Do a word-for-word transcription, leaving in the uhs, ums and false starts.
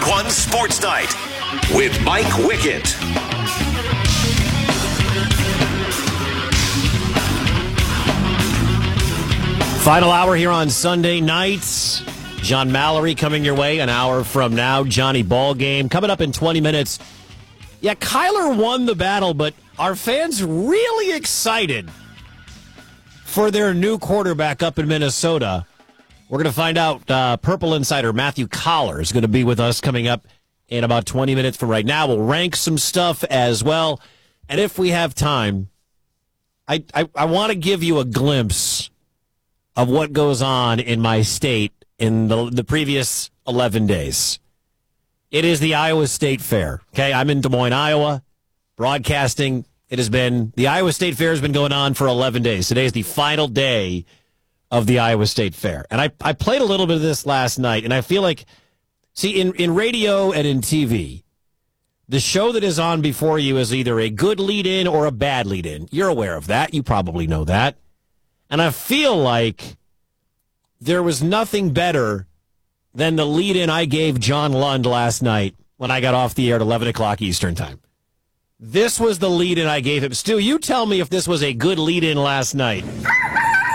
One Sports Night with Mike Wickett. Final hour here on Sunday nights. John Mallory coming your way an hour from now. Johnny Ballgame coming up in twenty minutes. Yeah, Kyler won the battle, but are fans really excited for their new quarterback up in Minnesota? We're going to find out. Uh, Purple Insider Matthew Collar is going to be with us coming up in about twenty minutes from right now. We'll rank some stuff as well. And if we have time, I, I, I want to give you a glimpse of what goes on in my state in the, the previous eleven days. It is the Iowa State Fair. Okay, I'm in Des Moines, Iowa, broadcasting. It has been, the Iowa State Fair has been going on for eleven days. Today is the final day of the Iowa State Fair. And I, I played a little bit of this last night, and I feel like, see, in, in radio and in T V, the show that is on before you is either a good lead-in or a bad lead-in. You're aware of that. You probably know that. And I feel like there was nothing better than the lead-in I gave John Lund last night when I got off the air at eleven o'clock Eastern time. This was the lead-in I gave him. Stu, you tell me if this was a good lead-in last night.